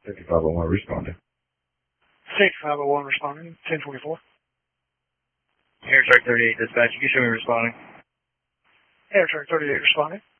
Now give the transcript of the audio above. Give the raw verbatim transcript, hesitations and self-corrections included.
fifty-five oh one responding. fifty-five oh one responding. ten twenty-four. Air Track thirty-eight dispatch, you can show me responding. Air Track thirty-eight responding.